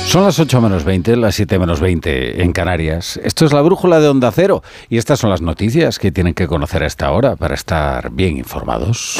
Son las 8 menos 20, las 7 menos 20 en Canarias. Esto es la brújula de Onda Cero y estas son las noticias que tienen que conocer a esta hora para estar bien informados.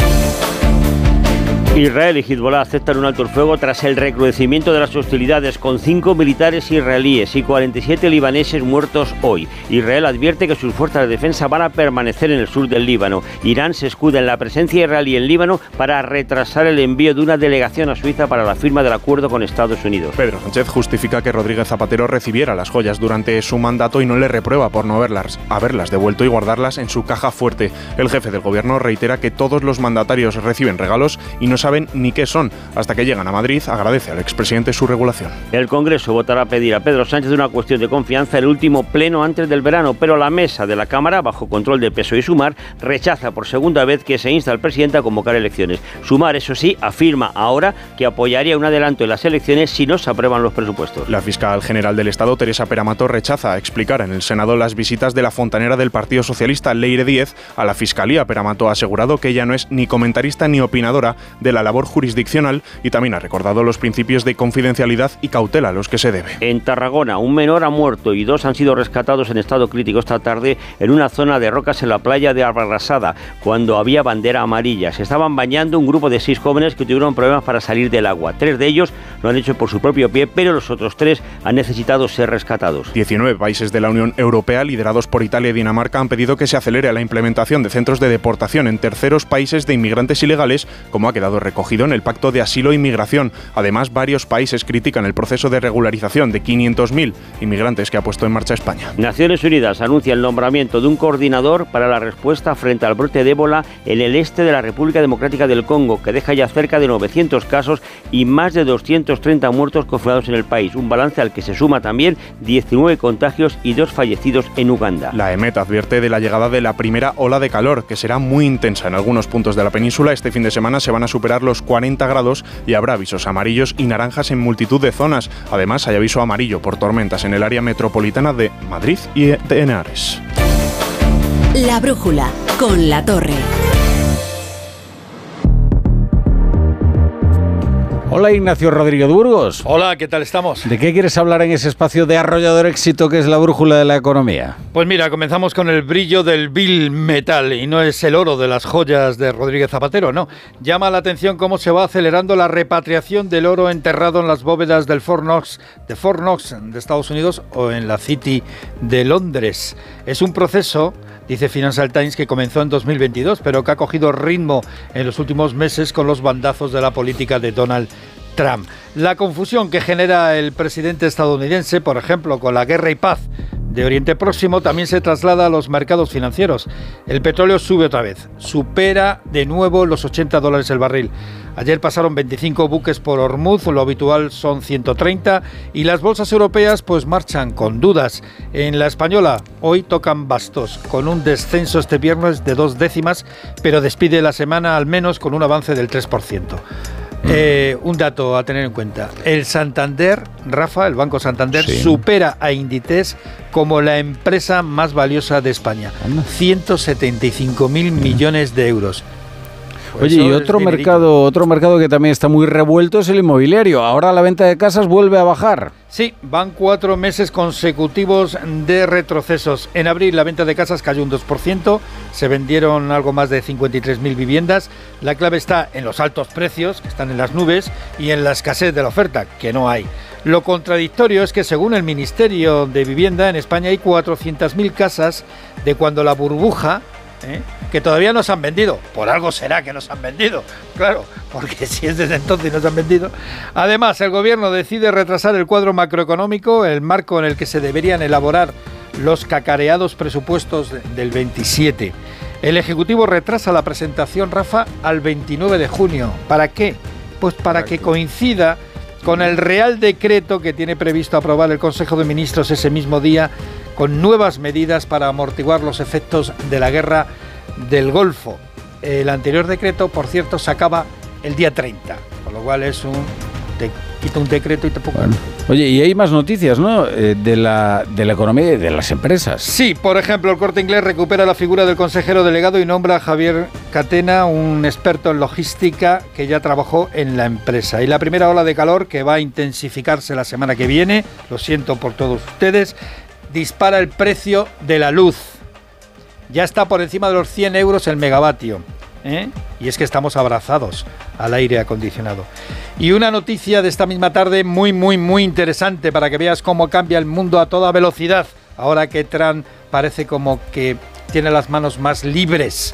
Israel y Hezbollah aceptan un alto el fuego tras el recrudecimiento de las hostilidades, con 5 militares israelíes y 47 libaneses muertos hoy. Israel advierte que sus fuerzas de defensa van a permanecer en el sur del Líbano. Irán se escuda en la presencia israelí en Líbano para retrasar el envío de una delegación a Suiza para la firma del acuerdo con Estados Unidos. Pedro Sánchez justifica que Rodríguez Zapatero recibiera las joyas durante su mandato y no le reprueba por no haberlas devuelto y guardarlas en su caja fuerte. El jefe del gobierno reitera que todos los mandatarios reciben regalos y no saben ni qué son. Hasta que llegan a Madrid, agradece al expresidente su regulación. El Congreso votará a pedir a Pedro Sánchez una cuestión de confianza en el último pleno antes del verano, pero la mesa de la Cámara, bajo control del PSOE y Sumar, rechaza por segunda vez que se insta al presidente a convocar elecciones. Sumar, eso sí, afirma ahora que apoyaría un adelanto en las elecciones si no se aprueban los presupuestos. La fiscal general del Estado, Teresa Peramato, rechaza explicar en el Senado las visitas de la fontanera del Partido Socialista, Leire Díez, a la Fiscalía. Peramato ha asegurado que ella no es ni comentarista ni opinadora de la labor jurisdiccional y también ha recordado los principios de confidencialidad y cautela a los que se debe. En Tarragona, un menor ha muerto y 2 han sido rescatados en estado crítico esta tarde en una zona de rocas en la playa de Albarrasada, cuando había bandera amarilla. Se estaban bañando un grupo de 6 jóvenes que tuvieron problemas para salir del agua. 3 de ellos lo han hecho por su propio pie, pero los otros 3 han necesitado ser rescatados. 19 países de la Unión Europea, liderados por Italia y Dinamarca, han pedido que se acelere la implementación de centros de deportación en terceros países de inmigrantes ilegales, como ha quedado recogido en el Pacto de Asilo e Inmigración. Además, varios países critican el proceso de regularización de 500.000 inmigrantes que ha puesto en marcha España. Naciones Unidas anuncia el nombramiento de un coordinador para la respuesta frente al brote de ébola en el este de la República Democrática del Congo, que deja ya cerca de 900 casos y más de 230 muertos confirmados en el país. Un balance al que se suma también 19 contagios y 2 fallecidos en Uganda. La EMET advierte de la llegada de la primera ola de calor, que será muy intensa en algunos puntos de la península. Este fin de semana se van a superar los 40 grados y habrá avisos amarillos y naranjas en multitud de zonas. Además, hay aviso amarillo por tormentas en el área metropolitana de Madrid y de Henares. La brújula con La Torre. Hola, Ignacio Rodríguez Burgos. Hola, ¿qué tal estamos? ¿De qué quieres hablar en ese espacio de arrollador éxito que es la brújula de la economía? Pues mira, comenzamos con el brillo del vil metal, y no es el oro de las joyas de Rodríguez Zapatero, no. Llama la atención cómo se va acelerando la repatriación del oro enterrado en las bóvedas del Fort Knox de Estados Unidos o en la City de Londres. Es un proceso, dice Financial Times, que comenzó en 2022, pero que ha cogido ritmo en los últimos meses con los bandazos de la política de Donald Trump. La confusión que genera el presidente estadounidense, por ejemplo, con la guerra y paz de Oriente Próximo, también se traslada a los mercados financieros. El petróleo sube otra vez, supera de nuevo los $80 el barril. Ayer pasaron 25 buques por Hormuz, lo habitual son 130, y las bolsas europeas pues marchan con dudas. En la española hoy tocan bastos, con un descenso este viernes de 2 décimas, pero despide la semana al menos con un avance del 3%. Un dato a tener en cuenta: el Santander, Rafa, el Banco Santander, sí, supera a Inditex como la empresa más valiosa de España. 175.000 millones de euros. Oye, y otro mercado que también está muy revuelto es el inmobiliario. Ahora la venta de casas vuelve a bajar. Sí, van 4 meses consecutivos de retrocesos. En abril la venta de casas cayó un 2%, se vendieron algo más de 53.000 viviendas. La clave está en los altos precios, que están en las nubes, y en la escasez de la oferta, que no hay. Lo contradictorio es que, según el Ministerio de Vivienda, en España hay 400.000 casas de cuando la burbuja, que todavía no se han vendido. Por algo será que no se han vendido, claro, porque si es desde entonces no se han vendido. Además, el gobierno decide retrasar el cuadro macroeconómico, el marco en el que se deberían elaborar los cacareados presupuestos del 27. El Ejecutivo retrasa la presentación, Rafa, al 29 de junio. ¿Para qué? Pues para que coincida con el Real Decreto que tiene previsto aprobar el Consejo de Ministros ese mismo día, con nuevas medidas para amortiguar los efectos de la guerra del Golfo. El anterior decreto, por cierto, se acaba el día 30, con lo cual es un te quita un decreto y te pongo... Bueno. Oye, y hay más noticias, ¿no? De la economía y de las empresas. Sí, por ejemplo, el Corte Inglés recupera la figura del consejero delegado y nombra a Javier Catena, un experto en logística que ya trabajó en la empresa. Y la primera ola de calor, que va a intensificarse la semana que viene, lo siento por todos ustedes, dispara el precio de la luz. Ya está por encima de los 100 euros el megavatio. Y es que estamos abrazados al aire acondicionado. Y una noticia de esta misma tarde muy interesante para que veas cómo cambia el mundo a toda velocidad. Ahora que Trump parece como que tiene las manos más libres